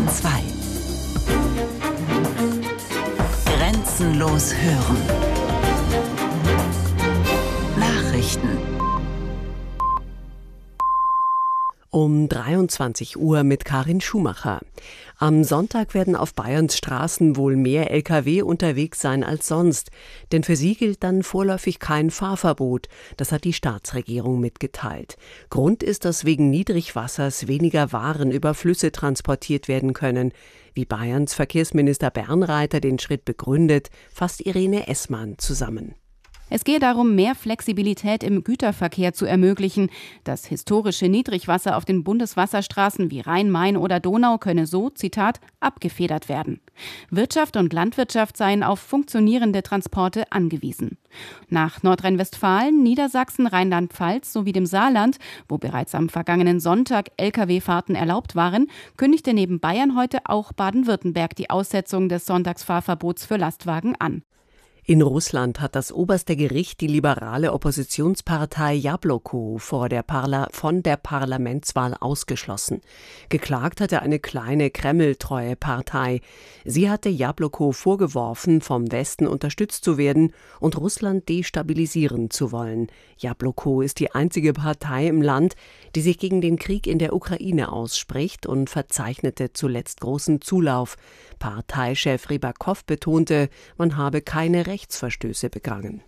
Bayern 2. Grenzenlos hören. Nachrichten. Um 23 Uhr mit Karin Schumacher. Am Sonntag werden auf Bayerns Straßen wohl mehr Lkw unterwegs sein als sonst. Denn für sie gilt dann vorläufig kein Fahrverbot. Das hat die Staatsregierung mitgeteilt. Grund ist, dass wegen Niedrigwassers weniger Waren über Flüsse transportiert werden können. Wie Bayerns Verkehrsminister Bernreiter den Schritt begründet, fasst Irene Essmann zusammen. Es gehe darum, mehr Flexibilität im Güterverkehr zu ermöglichen. Das historische Niedrigwasser auf den Bundeswasserstraßen wie Rhein, Main oder Donau könne so, Zitat, abgefedert werden. Wirtschaft und Landwirtschaft seien auf funktionierende Transporte angewiesen. Nach Nordrhein-Westfalen, Niedersachsen, Rheinland-Pfalz sowie dem Saarland, wo bereits am vergangenen Sonntag Lkw-Fahrten erlaubt waren, kündigte neben Bayern heute auch Baden-Württemberg die Aussetzung des Sonntagsfahrverbots für Lastwagen an. In Russland hat das oberste Gericht die liberale Oppositionspartei Jabloko von der Parlamentswahl ausgeschlossen. Geklagt hatte eine kleine Kreml-treue Partei. Sie hatte Jabloko vorgeworfen, vom Westen unterstützt zu werden und Russland destabilisieren zu wollen. Jabloko ist die einzige Partei im Land, die sich gegen den Krieg in der Ukraine ausspricht und verzeichnete zuletzt großen Zulauf. Parteichef Rybakow betonte, man habe keine Rechtsverstöße begangen.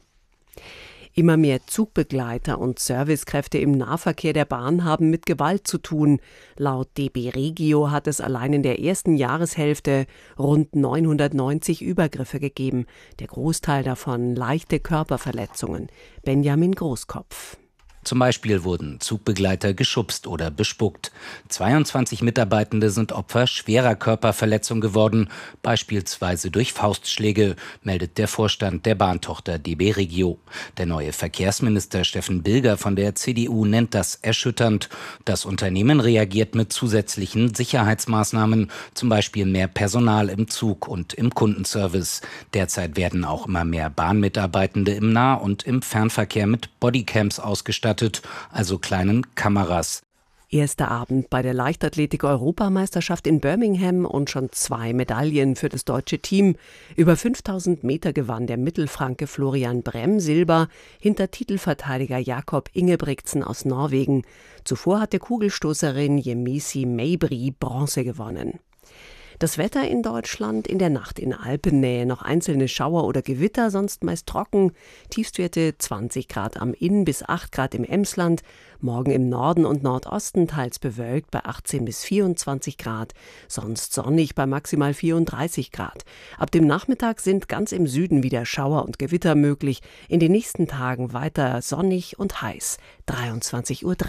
Immer mehr Zugbegleiter und Servicekräfte im Nahverkehr der Bahn haben mit Gewalt zu tun. Laut DB Regio hat es allein in der ersten Jahreshälfte rund 990 Übergriffe gegeben. Der Großteil davon leichte Körperverletzungen. Benjamin Großkopf. Zum Beispiel wurden Zugbegleiter geschubst oder bespuckt. 22 Mitarbeitende sind Opfer schwerer Körperverletzung geworden, beispielsweise durch Faustschläge, meldet der Vorstand der Bahntochter DB Regio. Der neue Verkehrsminister Steffen Bilger von der CDU nennt das erschütternd. Das Unternehmen reagiert mit zusätzlichen Sicherheitsmaßnahmen, zum Beispiel mehr Personal im Zug und im Kundenservice. Derzeit werden auch immer mehr Bahnmitarbeitende im Nah- und im Fernverkehr mit Bodycams ausgestattet, also kleinen Kameras. Erster Abend bei der Leichtathletik-Europameisterschaft in Birmingham und schon 2 Medaillen für das deutsche Team. Über 5000 Meter gewann der Mittelfranke Florian Brem Silber hinter Titelverteidiger Jakob Ingebrigtsen aus Norwegen. Zuvor hatte Kugelstoßerin Yemisi Mabry Bronze gewonnen. Das Wetter in Deutschland: in der Nacht in Alpennähe noch einzelne Schauer oder Gewitter, sonst meist trocken. Tiefstwerte 20 Grad am Inn bis 8 Grad im Emsland. Morgen im Norden und Nordosten teils bewölkt bei 18 bis 24 Grad. Sonst sonnig bei maximal 34 Grad. Ab dem Nachmittag sind ganz im Süden wieder Schauer und Gewitter möglich. In den nächsten Tagen weiter sonnig und heiß. 23:03 Uhr.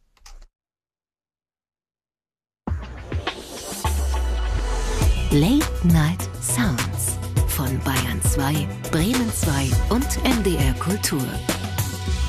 Late Night Sounds von Bayern 2, Bremen 2 und NDR Kultur.